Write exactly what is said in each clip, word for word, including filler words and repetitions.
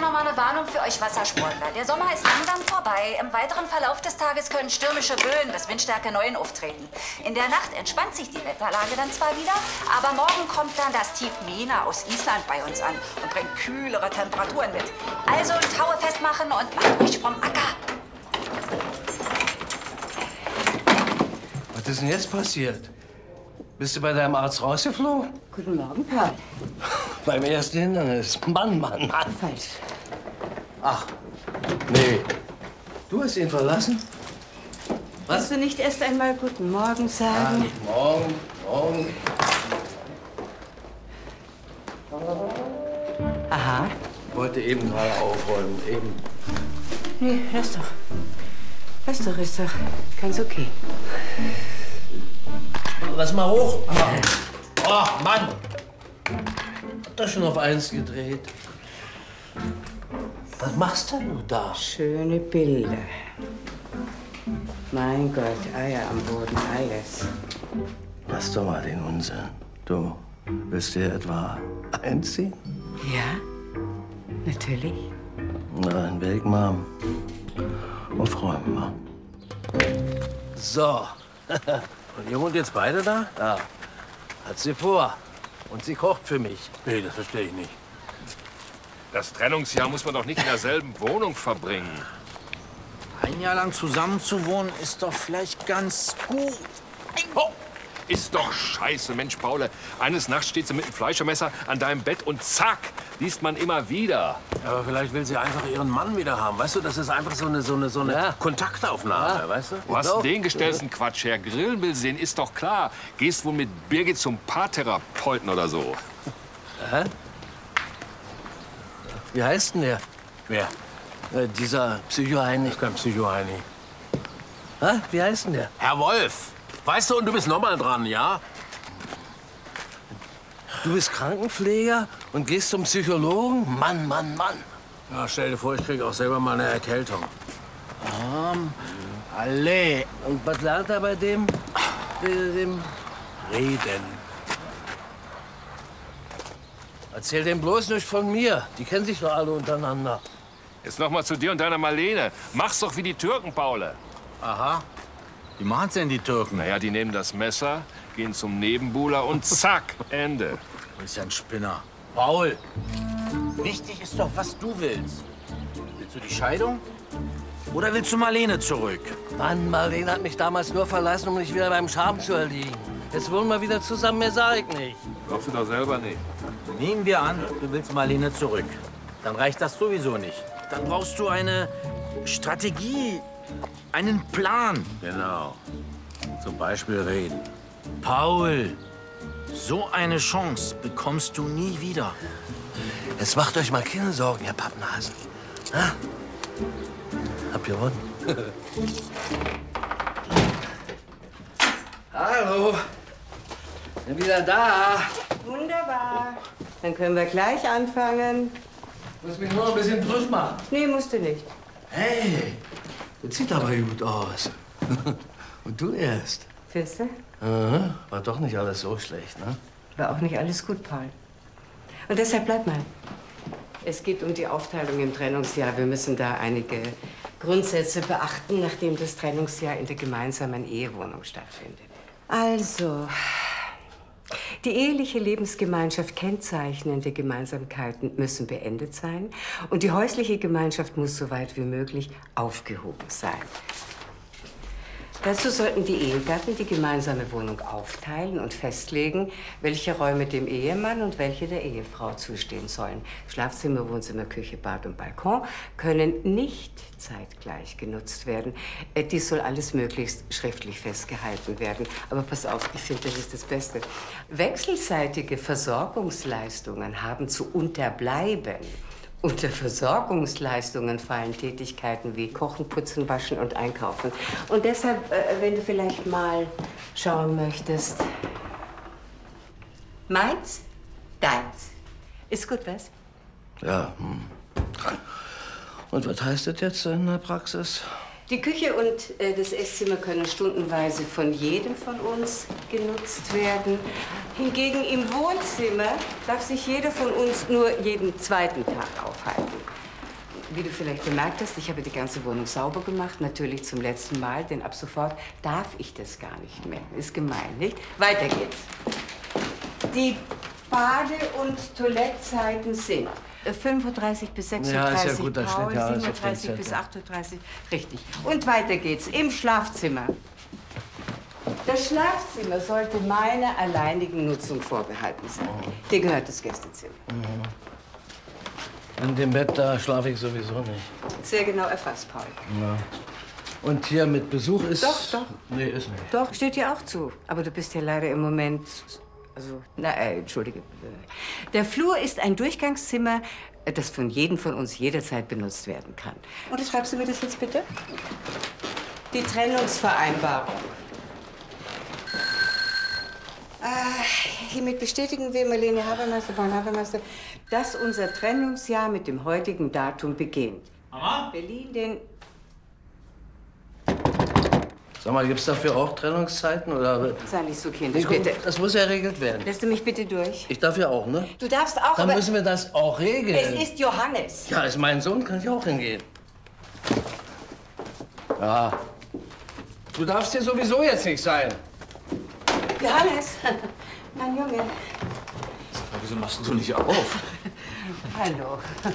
noch mal eine Warnung für euch Wassersportler. Der Sommer ist langsam vorbei. Im weiteren Verlauf des Tages können stürmische Böen bis Windstärke neun auftreten. In der Nacht entspannt sich die Wetterlage dann zwar wieder, aber morgen kommt dann das Tief Mina aus Island bei uns an und bringt kühlere Temperaturen mit. Also Taue festmachen und macht euch vom Acker. Was ist denn jetzt passiert? Bist du bei deinem Arzt rausgeflogen? Guten Morgen, Paul. Beim ersten Hindernis. Mann, Mann, Mann. Falsch. Ach, nee. Du hast ihn verlassen? Was? Willst du nicht erst einmal Guten Morgen Ah, sagen? nicht morgen, morgen. Aha. Ich wollte eben gerade aufräumen, eben. Nee, lass doch. Lass doch, ist doch ganz okay. Lass mal hoch. Oh, Mann. Hat doch schon auf eins gedreht. Was machst denn du da? Schöne Bilder. Mein Gott, Eier am Boden, alles. Lass doch mal den Unsinn. Du, willst du hier etwa einziehen? Ja, natürlich. Na, dann will ich mal aufräumen. Mal. So. Und ihr wohnt jetzt beide da? Ja. Hat sie vor. Und sie kocht für mich. Nee, das verstehe ich nicht. Das Trennungsjahr muss man doch nicht in derselben Wohnung verbringen. Ein Jahr lang zusammenzuwohnen ist doch vielleicht ganz gut. Oh, ist doch scheiße, Mensch, Paul. Eines Nachts steht sie mit dem Fleischermesser an deinem Bett und zack, liest man immer wieder. Aber vielleicht will sie einfach ihren Mann wieder haben. Weißt du, das ist einfach so eine, so eine, so eine ja. Kontaktaufnahme, ja. Weißt du? Wo hast du den gestellten Quatsch her? Grillen will sehen, ist doch klar. Gehst wohl mit Birgit zum Paartherapeuten oder so. Hä? Wie heißt denn der? Wer? Äh, dieser Psycho-Heini. Das ist kein Psycho-Heini. Hä? Wie heißt denn der? Herr Wolf! Weißt du, und du bist noch mal dran, ja? Du bist Krankenpfleger und gehst zum Psychologen? Mann, Mann, Mann. Ja, stell dir vor, ich krieg auch selber mal eine Erkältung. Um, alle. Und was lernt er bei dem? dem? Reden. Erzähl dem bloß nicht von mir. Die kennen sich doch alle untereinander. Jetzt noch mal zu dir und deiner Marlene. Mach's doch wie die Türken, Paul. Aha. Wie machen's denn die Türken? Naja, die nehmen das Messer, gehen zum Nebenbuhler und zack, Ende. Du bist ja ein Spinner. Paul, wichtig ist doch, was du willst. Willst du die Scheidung? Oder willst du Marlene zurück? Mann, Marlene hat mich damals nur verlassen, um nicht wieder beim Charme zu erliegen. Jetzt wohnen wir wieder zusammen, mehr sag ich nicht. Glaubst du doch selber nicht. Nehmen wir an, du willst Marlene zurück. Dann reicht das sowieso nicht. Dann brauchst du eine Strategie, einen Plan. Genau. Zum Beispiel reden. Paul, so eine Chance bekommst du nie wieder. Jetzt macht euch mal keine Sorgen, ihr Pappnasen. Ha? Hab gewonnen. Hallo. Bin wieder da. Wunderbar. Dann können wir gleich anfangen. Du musst mich nur noch ein bisschen frisch machen. Nee, musst du nicht. Hey, das sieht aber gut aus. Und du erst. Findest du? Aha, war doch nicht alles so schlecht, ne? War auch nicht alles gut, Paul. Und deshalb bleib mal. Es geht um die Aufteilung im Trennungsjahr. Wir müssen da einige Grundsätze beachten, nachdem das Trennungsjahr in der gemeinsamen Ehewohnung stattfindet. Also, die eheliche Lebensgemeinschaft kennzeichnende Gemeinsamkeiten müssen beendet sein und die häusliche Gemeinschaft muss so weit wie möglich aufgehoben sein. Dazu sollten die Ehegatten die gemeinsame Wohnung aufteilen und festlegen, welche Räume dem Ehemann und welche der Ehefrau zustehen sollen. Schlafzimmer, Wohnzimmer, Küche, Bad und Balkon können nicht zeitgleich genutzt werden. Dies soll alles möglichst schriftlich festgehalten werden. Aber pass auf, ich finde, das ist das Beste. Wechselseitige Versorgungsleistungen haben zu unterbleiben. Unter Versorgungsleistungen fallen Tätigkeiten wie Kochen, Putzen, Waschen und Einkaufen. Und deshalb, äh, wenn du vielleicht mal schauen möchtest. Meins, deins. Ist gut, was? Ja. Hm. Und was heißt das jetzt in der Praxis? Die Küche und äh, das Esszimmer können stundenweise von jedem von uns genutzt werden. Hingegen im Wohnzimmer darf sich jeder von uns nur jeden zweiten Tag aufhalten. Wie du vielleicht bemerkt hast, ich habe die ganze Wohnung sauber gemacht. Natürlich zum letzten Mal, denn ab sofort darf ich das gar nicht mehr. Ist gemein, nicht? Weiter geht's. Die Bade- und Toilettzeiten sind fünf Uhr dreißig bis sechs Uhr dreißig, Ja, ist ja gut, da steht Paul, ja alles sieben Uhr auf dem dreißig bis Zettel. acht Uhr dreißig. Richtig. Und weiter geht's. Im Schlafzimmer. Das Schlafzimmer sollte meiner alleinigen Nutzung vorbehalten sein. Dir gehört das Gästezimmer. In dem Bett da schlafe ich sowieso nicht. Sehr genau erfasst, Paul. Ja. Und hier mit Besuch ist... Doch, doch. Nee, ist nicht. Doch, steht dir auch zu. Aber du bist ja leider im Moment... Also, na, äh, entschuldige. Der Flur ist ein Durchgangszimmer, das von jedem von uns jederzeit benutzt werden kann. Unterschreibst du mir das jetzt bitte? Die Trennungsvereinbarung. Äh, hiermit bestätigen wir, Marlene Habermeister, Paul Habermeister, dass unser Trennungsjahr mit dem heutigen Datum beginnt. Mama? Berlin, den... Sag mal, gibt's dafür auch Trennungszeiten, oder? Sei nicht so Nee, kindisch, guck, bitte. das muss ja geregelt werden. Lässt du mich bitte durch? Ich darf ja auch, ne? Du darfst auch, Dann aber müssen wir das auch regeln. es ist Johannes. Ja, ist mein Sohn, kann ich auch hingehen. Ja. Du darfst hier sowieso jetzt nicht sein. Johannes, mein Junge. Aber wieso machst du nicht auf? Hallo.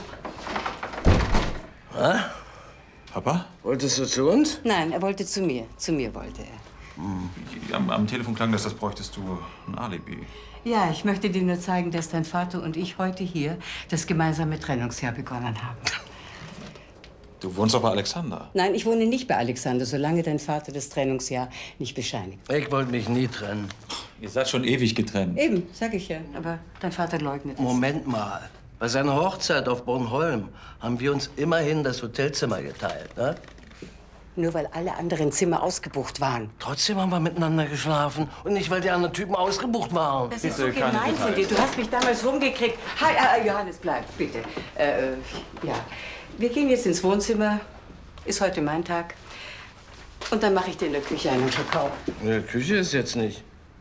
Na, Papa? wolltest du zu uns? Nein, er wollte zu mir. Zu mir wollte er. Am, am Telefon klang das, das bräuchtest du ein Alibi. Ja, ich möchte dir nur zeigen, dass dein Vater und ich heute hier das gemeinsame Trennungsjahr begonnen haben. Du wohnst doch bei Alexander. Nein, ich wohne nicht bei Alexander, solange dein Vater das Trennungsjahr nicht bescheinigt. Ich wollte mich nie trennen. Ihr seid schon ewig getrennt. Eben, sag ich ja. Aber dein Vater leugnet es. Moment mal. Bei seiner Hochzeit auf Bornholm haben wir uns immerhin das Hotelzimmer geteilt, ne? Nur weil alle anderen Zimmer ausgebucht waren. Trotzdem haben wir miteinander geschlafen. Und nicht, weil die anderen Typen ausgebucht waren. Das ist so gemein von dir. Du hast mich damals rumgekriegt. Hi, äh, Johannes, bleib, bitte. Äh, äh, ja. Wir gehen jetzt ins Wohnzimmer. Ist heute mein Tag. Und dann mache ich dir in der Küche einen Kakao. In der Küche ist jetzt nicht.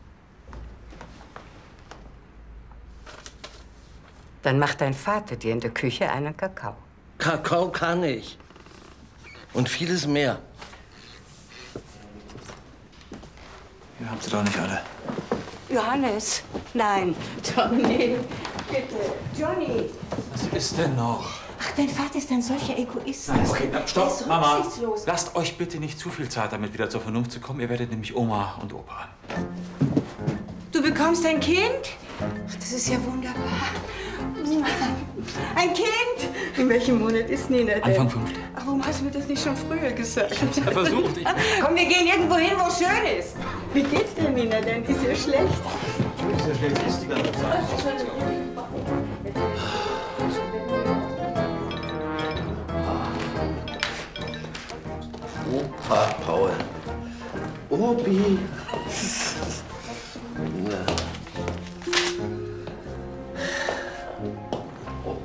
Dann macht dein Vater dir in der Küche einen Kakao. Kakao kann ich. Und vieles mehr. Ihr habt sie doch nicht alle. Johannes, nein. Johnny, bitte. Johnny. Was ist denn noch? Ach, dein Vater ist ein solcher Egoist. Nein, okay, na, Er stopp, ist Mama. rücksichtslos. Lasst euch bitte nicht zu viel Zeit damit, wieder zur Vernunft zu kommen. Ihr werdet nämlich Oma und Opa. Du bekommst ein Kind? Ach, das ist ja wunderbar. Ein Kind? In welchem Monat ist Nina denn? Anfang fünfte. Ach, warum hast du mir das nicht schon früher gesagt? Ich hab's ja versucht. Ich Komm, wir gehen irgendwo hin, wo es schön ist. Wie geht's dir, Nina, denn? Ist ja schlecht. ist ja schlecht, ist die ganze Zeit. Opa Paul. Obi.